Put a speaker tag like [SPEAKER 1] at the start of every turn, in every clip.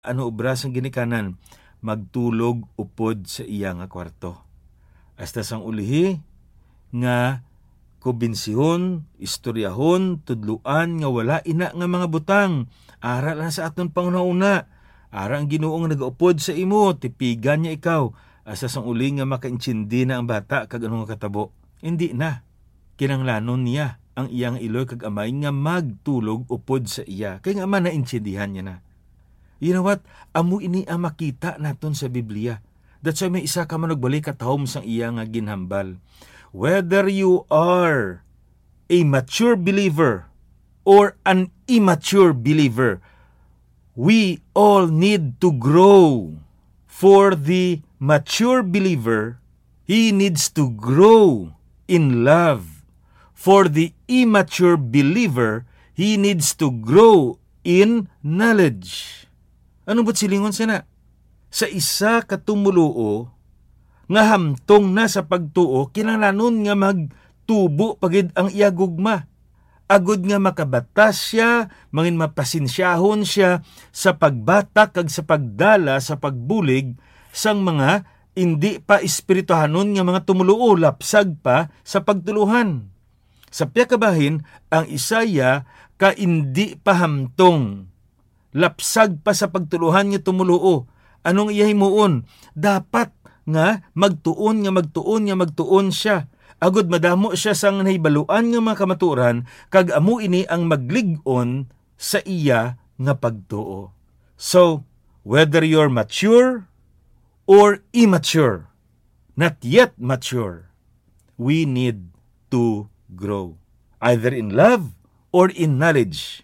[SPEAKER 1] Ano obras ang ginikanan? Magtulog upod sa iya nga kwarto. Hasta sang ulihi nga kubinsihon, istoryahon, tudluan nga wala ina nga mga butang. Ara lang sa aton panghuna-una. Ara ang Ginoo nga nagaupod sa imo, tipigan niya ikaw. Hasta sang uli nga makaintsindi na ang bata kag ano nga katabo. Hindi na. Kinanglanon niya ang iyang iloy kag amay nga magtulog upod sa iya. Kaya nga man naintsindihan niya na. You know what? Amo ini ang makita naton sa Biblia. That's why may isa ka man nagbalik katahom sang iya nga ginhambal. Whether you are a mature believer or an immature believer, we all need to grow. For the mature believer, he needs to grow in love. For the immature believer, he needs to grow in knowledge. Ano ba't silingon sana? Sa isa katumuluo, nga hamtong na sa pagtuo, kinanglanon nga magtubo pagid ang iyagugma. Agud nga makabatas siya, mangin mapasinsyahon siya sa pagbatak kag sa pagdala sa pagbulig sang mga hindi pa espirituhanon nga mga tumuluo, lapsag pa sa pagtuluhan. Sa piyakabahin, ang Isaya ka hindi pa hamtong, lapsag pa sa pagtuluhan niya tumuluo. Anong iyahimuon? Dapat nga magtuon siya. Agud madamo siya sang nahibaluan nga mga kamaturan, kag amo ini ang maglig-on sa iya nga pagtuo. So, whether you're mature or immature, not yet mature, we need to grow. Either in love or in knowledge.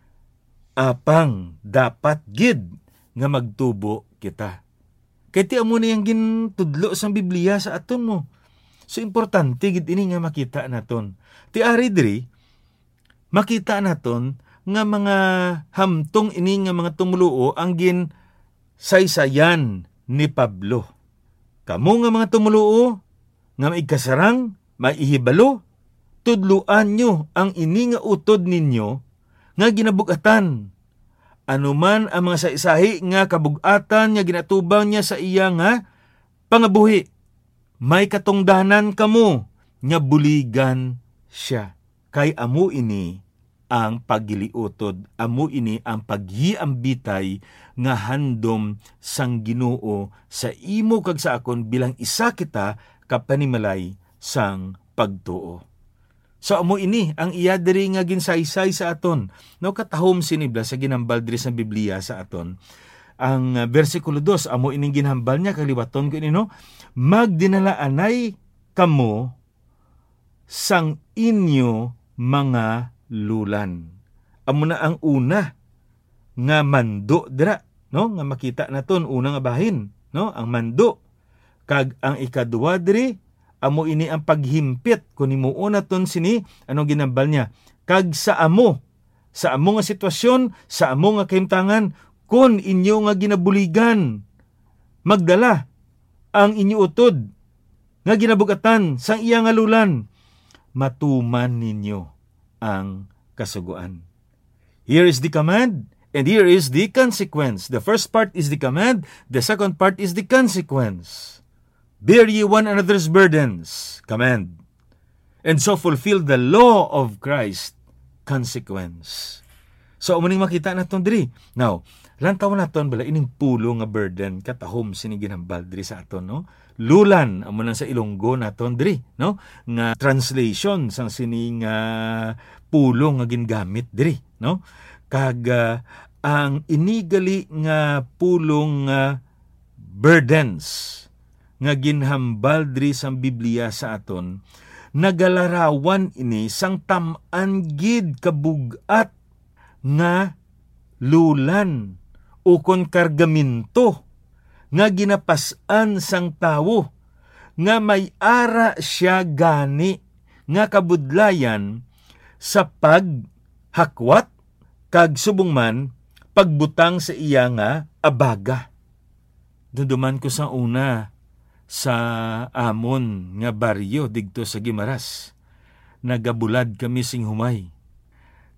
[SPEAKER 1] Apang dapat gid nga magtubo kita. Kaya ti amo na yung gintudlo sa Biblia sa aton mo. So, importante gid ini nga makita naton. Ti ari diri, makita naton nga mga hamtong ini nga mga tumuluo ang saysayan ni Pablo. Kamo nga mga tumuluo, nga maigkasarang, maihibalo, tudluan nyo ang ini nga utod ninyo nga ginabugatan. Anuman ang mga saisahi nga kabugatan nga ginatubang niya sa iya nga pangabuhi, may katungdanan kamo nga buligan siya. Kay amo ini ang pagiliutod, amo ini ang paghiambitay nga handom sang Ginoo sa imo kag sa akon bilang isa kita kapanimalay sang pagtuo. So amo ini ang iya diri nga ginsaysay sa aton. No katahom sinibla sa ginambal diri sa Biblia sa aton. Ang versikulo 2 amo ining ginhambal niya kaliwaton ko ini no. Magdinalaanay kamo sang inyo mga lulan. Amo na ang una nga mando dira, no? Nga makita naton una nga bahin, no? Ang mando. Kag ang ikaduwa diri amo ini ang paghimpit kun himuon naton sini anong ginambal niya kag sa amo nga sitwasyon, sa amo nga kahimtangan kun inyo nga ginabuligan magdala ang inyo utod nga ginabugatan sang iya nga lulan, matuman ninyo ang kasuguan. Here is the command and here is the consequence. The first part is the command, the second part is the consequence. Bear ye one another's burdens, command, and so fulfill the law of Christ, consequence. So, umuning makita naton diri. Now, lantaw naton bala ining pulo nga burden katahom sini ginhambal diri sa aton, no? Lulan amo nang sa Ilonggo naton diri, no? Nga translation sang sini nga pulo nga gingamit diri, no? Kag ang inigali nga pulong burdens nga ginhambal diri sa Biblia sa aton, nagalarawan ini sang tam-an gid kabugat nga lulan o kon kargaminto nga ginapasan sang tawo nga may ara siya gani nga kabudlayan sa paghakwat kag subong man pagbutang sa iya nga abaga. Duduman ko sa una sa amon nga baryo digto sa Gimaras. Nagabulad kami sing humay.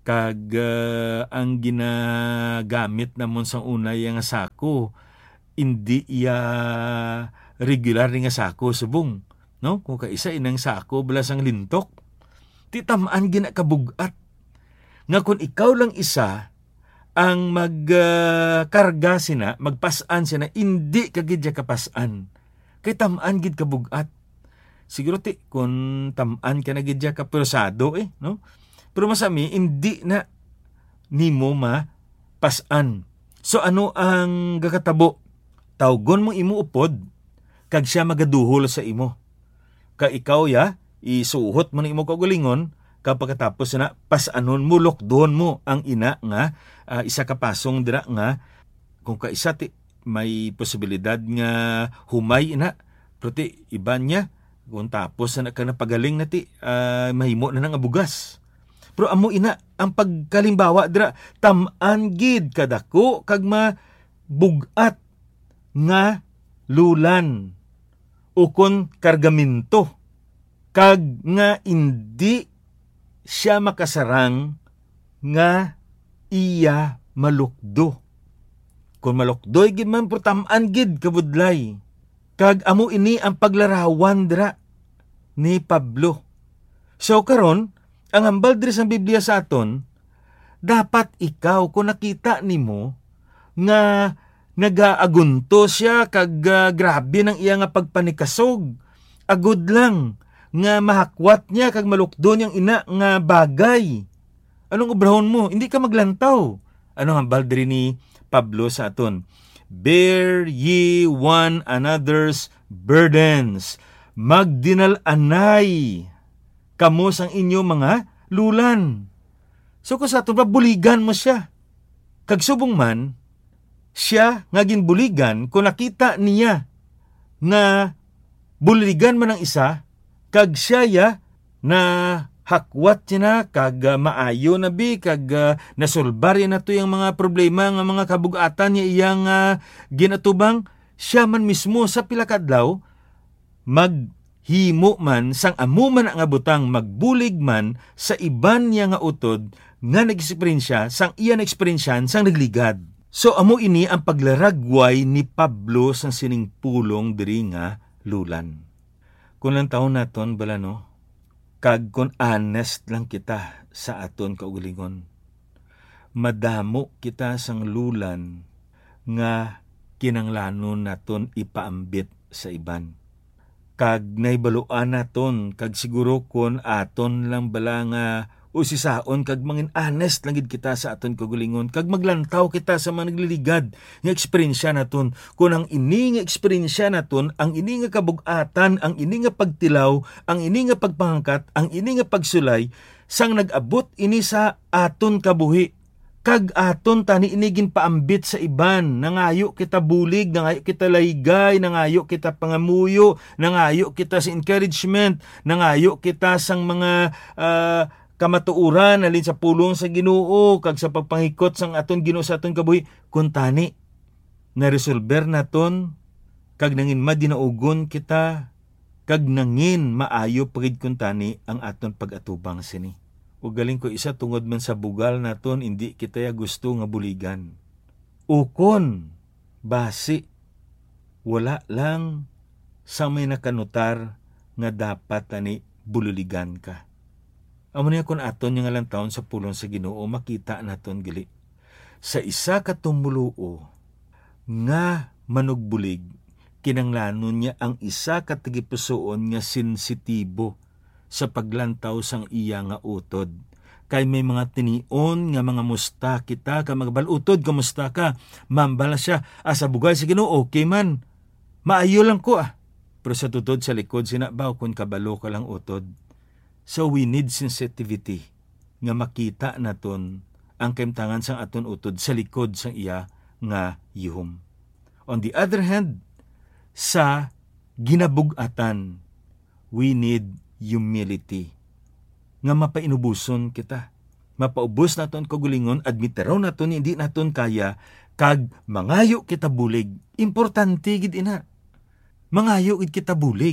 [SPEAKER 1] kag ang ginagamit namon sa unay nga sako hindi iya regular nga sako subong, no? Kung kaisa inang sako belasang lintok, ti tamaan gina kabugat nga kung ikaw lang isa ang magkarga sina, magpasan sina, hindi ka gid kapasan. Kay tamaan gid kabugat. Siguro ti kung tamaan ka na gid ka persado no? Pero masami hindi na nimo mapasan. So ano ang gakatabo? Tawgon mo imo upod kag siya magaduhol sa imo. Ka ikaw isuhot mo na imo kaugalingon kapag katapos na pasanon mo, lokdon mo ang ina nga isa ka pasong dira nga kung kaisa ti may posibilidad nga humay ina pero ti iba niya kung tapos na ka napagaling na ti mahimo na nga bugas. Pero amo ina ang pagkalimbawa dira tamaan gid kadako kag mabugat nga lulan ukon kargaminto kag nga hindi siya makasarang nga iya malukdo. Kung malukdoy gid man pero tamaan gid kabudlay. Kag amo ini ang paglarawan dira ni Pablo. So karon ang hambal diri sa Biblia sa aton, dapat ikaw kung nakita nimo nga nagaagunto siya kag grabe ng iya nga pagpanikasog, agud lang nga mahakwat niya kag malukdo niyang ina nga bagay. Anong obrahon mo? Hindi ka maglantaw. Anong hambal diri ni Pablo sa aton? Bear ye one another's burdens. Magdinalanay kamo sang inyo mga lulan. So kung sa aton buligan mo siya. Kag subong man, siya nga ginbuligan kung nakita niya nga buligan man ang isa, kag siya na hakwat niya na, kag maayo na kag nasolbar na to yung mga problema nga mga kabugatan niya iyang ginatubang, siya man mismo sa pilakadlaw, maghimo man, sang amo man ang abutang, magbulig man sa iban niya nga utod, nga nag-eksperyensya, sang iya na-eksperyensyan, sang nagligad. So amo ini ang paglaragway ni Pablo sang sining pulong diri nga lulan. Kung lang taon naton bala no, kag kung honest lang kita sa aton kaugalingon, madamo kita sang lulan nga kinanglanon naton ipaambit sa iban. Kag naibaluan naton, kag siguro kung aton lang bala nga usisaon kag mangin honest lang gid kita sa aton kaugalingon, kag maglantaw kita sa mga nagliligad nga eksperyensya naton. Kung ang ini nga eksperyensya naton, ang ini nga kabug-atan, ang ini nga pagtilaw, ang ini nga pagpangangkat, ang ini nga pagsulay, sang nag-abot ini sa aton kabuhi, kag aton tani inigin paambit sa iban, nangayo kita bulig, nangayo kita laygay, nangayo kita pangamuyo, nangayo kita sa encouragement, nangayo kita sang mga kamatuuran alin sa pulong sa Ginoo kag sa pagpangikot sang aton Ginoo sa aton kabuhi, kun tani na resolver naton kag nangin madinaugon kita kag nangin maayo pagid kun tani ang aton pag-atubang sini. Ug galing ko isa tungod man sa bugal naton, hindi kita gusto nga buligan. Ukon basi wala lang sa may nakanutar nga dapat tani bululigan ka. Amo niya kung aton yung alang taon sa pulong sa Ginoo, makita naton gali. Sa isa ka tumuluo nga manugbulig, kinanglanon niya ang isa ka tagipusoon nga sensitibo sa paglantaw sang iya nga utod. Kay may mga tinion nga mga musta kita, ka magbalutod, kamusta ka? Mambala siya, sa bugay sa Ginoo, okay man. Maayo lang ko Pero sa tutod sa likod, sinabaw kung kabalo ka lang utod. So we need sensitivity nga makita naton ang kaimtangan sang aton utod sa likod sang iya nga yuhom. On the other hand, sa ginabugatan, we need humility nga mapainubuson kita. Mapaubos naton kagulingon, admiteraw naton hindi naton kaya, kag mangayo kita bulig. Importante gid ina. Mangayo gid kita bulig.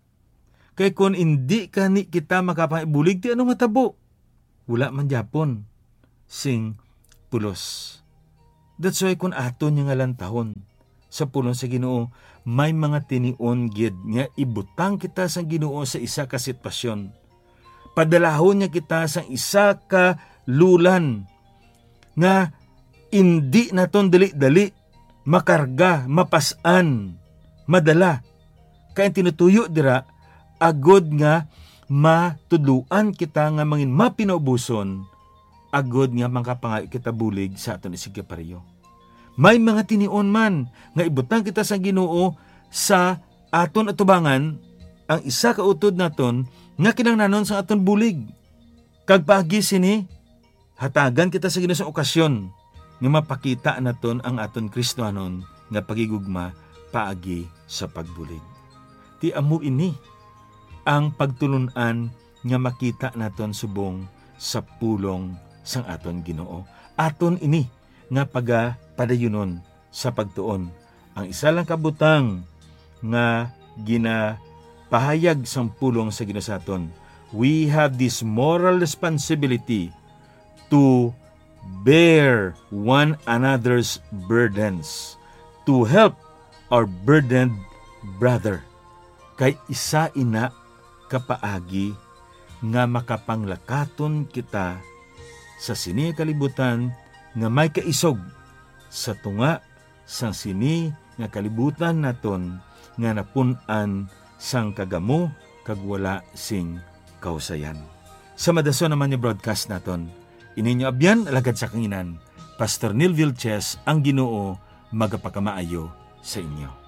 [SPEAKER 1] Kay kung hindi ka ni kita makapaibulig, ti ano matabo? Wala man Japon. sing pulos. That's why kung aton nga lantahon sa pulong sa Ginoo, may mga tinion gid nga ibutang kita sa Ginoo sa isa ka sitwasyon. Padalahon niya kita sa isa ka lulan nga hindi naton dali-dali makarga, mapasan, madala. Kaya tinutuyo dira agod nga matudluan kita nga mangin mapinaubuson, agod nga makapangayo kita bulig sa aton isig kapareho. May mga tinion man nga ibutang kita sa Ginoo sa aton atubangan, ang isa ka utod naton nga kinahanglanon sa aton bulig. Kag paagi sini hatagan kita sa Ginoo sa okasyon nga mapakita naton ang aton Kristohanon nga pagigugma paagi sa pagbulig. Ti amo ini ang pagtulunan nga makita naton subong sa pulong sang aton Ginoo. Aton ini nga padayunon sa pagtuon. Ang isa lang kabutang nga ginapahayag sang pulong sa Ginoo sa aton. We have this moral responsibility to bear one another's burdens, to help our burdened brother. Kay isa ina kapaagi nga makapanglakaton kita sa sini kalibutan nga may kaisog sa tunga sang sini nga kalibutan naton nga napun-an sang kagamo kag wala sing kausayan. Sa madason naman yung broadcast naton, ininyo abyan alagad sa kanginan, Pastor Neil Vilches, ang Ginoo magapakamaayo sa inyo.